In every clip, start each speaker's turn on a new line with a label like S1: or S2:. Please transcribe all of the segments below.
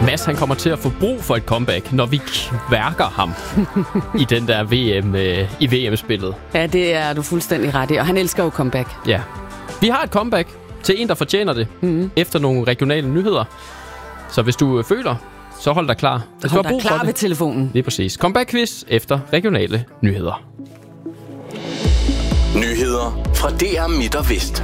S1: Mads, han kommer til at få brug for et comeback, når vi kværker ham i den der VM-spillet.
S2: Ja, det er du fuldstændig ret i, og han elsker jo comeback.
S1: Ja. Vi har et comeback til en, der fortjener det, efter nogle regionale nyheder. Så hvis du føler, så hold dig klar. Hvis
S2: hold dig klar ved telefonen.
S1: Lige præcis. Comeback-quiz efter regionale nyheder.
S3: Nyheder fra DR Midt og Vest.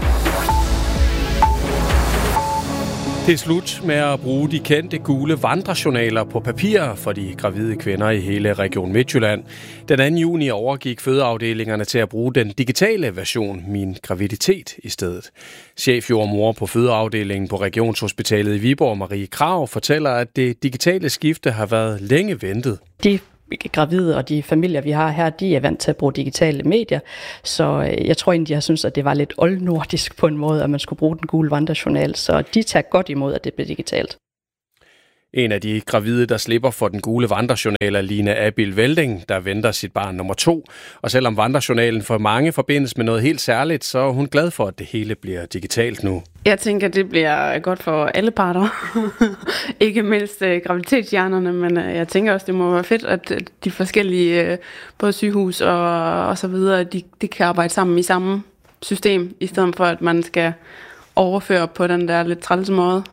S4: Det er slut med at bruge de kendte gule vandrejournaler på papir for de gravide kvinder i hele Region Midtjylland. Den 2. juni overgik fødeafdelingerne til at bruge den digitale version Min Graviditet i stedet. Chefjordmor på fødeafdelingen på Regionshospitalet i Viborg, Marie Krag, fortæller, at det digitale skifte har været længe ventet.
S5: De gravide og de familier, vi har her, de er vant til at bruge digitale medier, så jeg tror egentlig, de har syntes, at det var lidt oldnordisk på en måde, at man skulle bruge den gule vandrejournal, så de tager godt imod, at det bliver digitalt.
S4: En af de gravide, der slipper for den gule vandrejournal, er Line Abil Velding, der venter sit barn nummer 2. Og selvom vandrejournalen for mange forbindes med noget helt særligt, så er hun glad for, at det hele bliver digitalt nu.
S6: Jeg tænker, at det bliver godt for alle parter. Ikke mindst graviditetshjernerne, men jeg tænker også, det må være fedt, at de forskellige, både sygehus og så videre, de kan arbejde sammen i samme system, i stedet for, at man skal overføre på den der lidt trælse måde.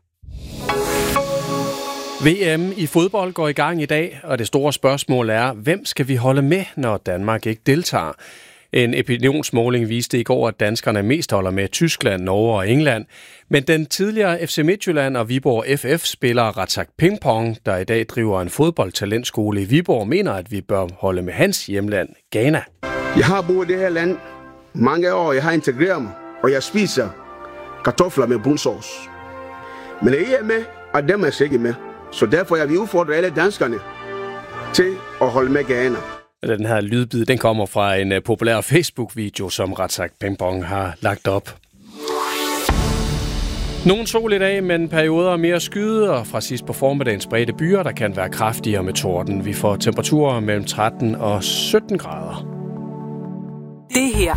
S4: VM i fodbold går i gang i dag, og det store spørgsmål er, hvem skal vi holde med, når Danmark ikke deltager? En opinionsmåling viste i går, at danskerne mest holder med Tyskland, Norge og England. Men den tidligere FC Midtjylland og Viborg FF-spiller Razak Pingpong, der i dag driver en fodboldtalentskole i Viborg, mener, at vi bør holde med hans hjemland, Ghana.
S7: Jeg har boet i det her land mange år, jeg har integreret mig, og jeg spiser kartofler med brunsauce. Men jeg er med, og dem er ikke med. Så derfor er vi udfordret alle danskerne til at holde med Ghana.
S4: Den her lydbid, den kommer fra en populær Facebook-video, som Razak Pingpong har lagt op. Nogen sol i dag, men perioder mere skyde, og fra sidst på formiddagen spredte byer, der kan være kraftigere med torden. Vi får temperaturer mellem 13 og 17 grader.
S8: Det her